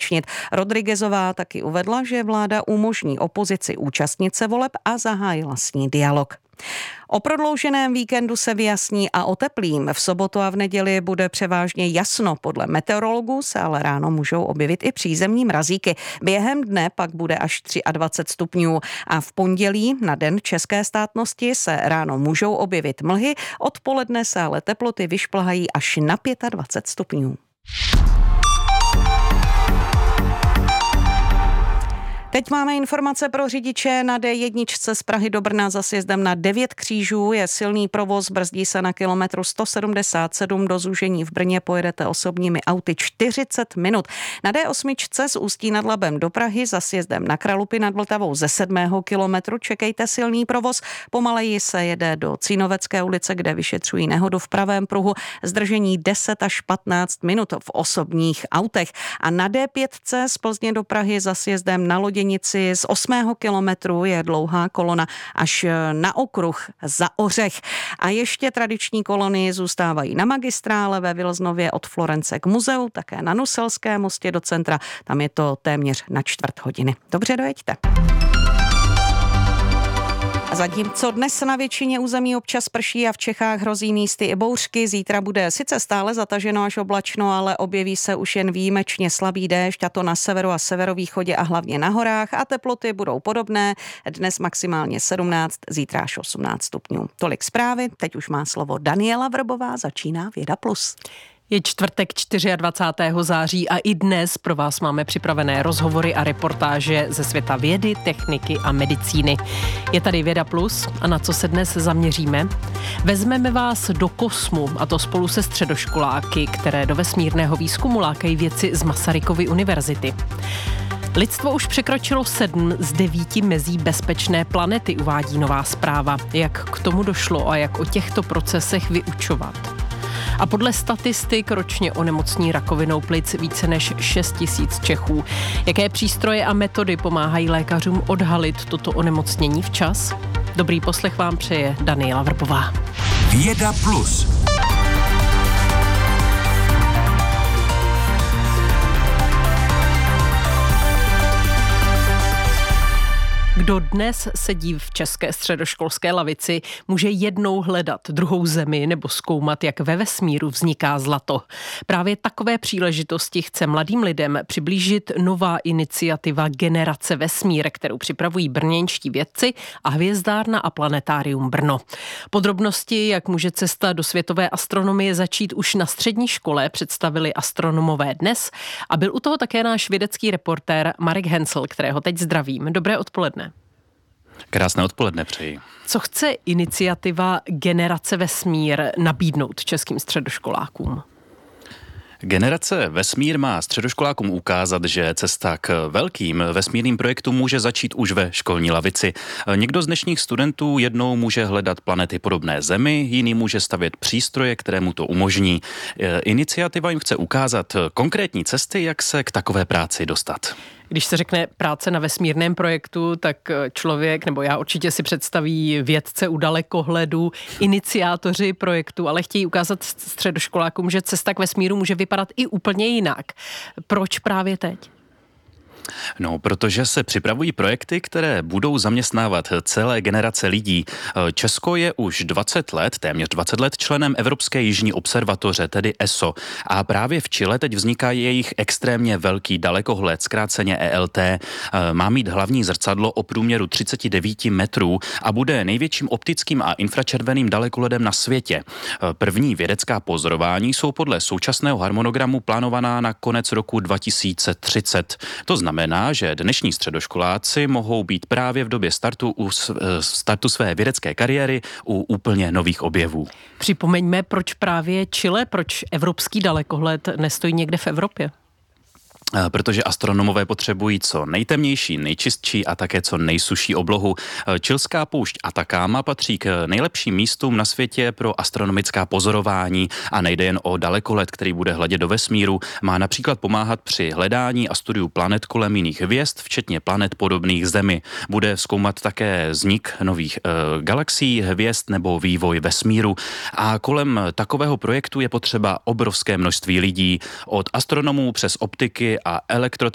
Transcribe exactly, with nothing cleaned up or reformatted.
uskutečnit. Rodriguezová taky uvedla, že vláda umožní opozici účastnit se voleb a zahájila s ní dialog. O prodlouženém víkendu se vyjasní a oteplím. V sobotu a v neděli bude převážně jasno. Podle meteorologů se ale ráno můžou objevit i přízemní mrazíky. Během dne pak bude až dvacet tři stupňů. A v pondělí na den české státnosti se ráno můžou objevit mlhy. Odpoledne se ale teploty vyšplhají až na dvacet pět stupňů. Teď máme informace pro řidiče na D jedna z Prahy do Brna za sjezdem na devět křížů. Je silný provoz, brzdí se na kilometru sto sedmdesát sedm. Do zúžení v Brně pojedete osobními auty čtyřicet minut. Na D osm z Ústí nad Labem do Prahy za sjezdem na Kralupy nad Vltavou ze sedmého kilometru čekejte silný provoz. Pomaleji se jede do Cínovecké ulice, kde vyšetřují nehodu v pravém pruhu. Zdržení deset až patnáct minut v osobních autech. A na D pět z Plzně do Prahy za sjezdem na Loděnici z osmého kilometru je dlouhá kolona až na okruh za Ořech. A ještě tradiční kolony zůstávají na magistrále ve Vilznově od Florence k muzeu, také na Nuselském mostě do centra. Tam je to téměř na čtvrt hodiny. Dobře, dojeďte. Zatímco dnes na většině území občas prší a v Čechách hrozí místy i bouřky, zítra bude sice stále zataženo až oblačno, ale objeví se už jen výjimečně slabý déšť, a to na severu a severovýchodě a hlavně na horách, a teploty budou podobné, dnes maximálně sedmnáct, zítra až osmnáct stupňů. Tolik zprávy, teď už má slovo Daniela Vrbová, začíná Věda plus. Je čtvrtek dvacátého čtvrtého září a i dnes pro vás máme připravené rozhovory a reportáže ze světa vědy, techniky a medicíny. Je tady Věda plus a na co se dnes zaměříme? Vezmeme vás do kosmu, a to spolu se středoškoláky, které do vesmírného výzkumu lákají vědci z Masarykovy univerzity. Lidstvo už překročilo sedm z devíti mezí bezpečné planety, uvádí nová zpráva. Jak k tomu došlo a jak o těchto procesech vyučovat? A podle statistik ročně onemocní rakovinou plic více než šest tisíc Čechů. Jaké přístroje a metody pomáhají lékařům odhalit toto onemocnění včas? Dobrý poslech vám přeje Daniela Vrbová. Věda plus. Kdo dnes sedí v české středoškolské lavici, může jednou hledat druhou zemi nebo zkoumat, jak ve vesmíru vzniká zlato. Právě takové příležitosti chce mladým lidem přiblížit nová iniciativa Generace vesmír, kterou připravují brněnští vědci a Hvězdárna a Planetárium Brno. Podrobnosti, jak může cesta do světové astronomie začít už na střední škole, představili astronomové dnes a byl u toho také náš vědecký reportér Marek Hensl, kterého teď zdravím. Dobré odpoledne. Krásné odpoledne přeji. Co chce iniciativa Generace vesmír nabídnout českým středoškolákům? Generace vesmír má středoškolákům ukázat, že cesta k velkým vesmírným projektům může začít už ve školní lavici. Někdo z dnešních studentů jednou může hledat planety podobné Zemi, jiný může stavět přístroje, které mu to umožní. Iniciativa jim chce ukázat konkrétní cesty, jak se k takové práci dostat. Když se řekne práce na vesmírném projektu, tak člověk, nebo já určitě si představí vědce u dalekohledu, iniciátoři projektu, ale chtějí ukázat středoškolákům, že cesta k vesmíru může vypadat i úplně jinak. Proč právě teď? No, protože se připravují projekty, které budou zaměstnávat celé generace lidí. Česko je už dvacet let, téměř dvacet let členem Evropské jižní observatoře, tedy E S O. A právě v Chile teď vzniká jejich extrémně velký dalekohled, zkráceně E L T. Má mít hlavní zrcadlo o průměru třicet devět metrů a bude největším optickým a infračerveným dalekohledem na světě. První vědecká pozorování jsou podle současného harmonogramu plánovaná na konec roku dva tisíce třicet. To znamená, Znamená, že dnešní středoškoláci mohou být právě v době startu, u startu své vědecké kariéry u úplně nových objevů. Připomeňme, proč právě Chile, proč evropský dalekohled nestojí někde v Evropě? Protože astronomové potřebují co nejtemnější, nejčistší a také co nejsuší oblohu. Chilská poušť Atacama patří k nejlepším místům na světě pro astronomická pozorování a nejde jen o dalekohled, který bude hledět do vesmíru. Má například pomáhat při hledání a studiu planet kolem jiných hvězd, včetně planet podobných Zemi. Bude zkoumat také vznik nových e, galaxií, hvězd nebo vývoj vesmíru. A kolem takového projektu je potřeba obrovské množství lidí, od astronomů přes optiky a elektrotechniky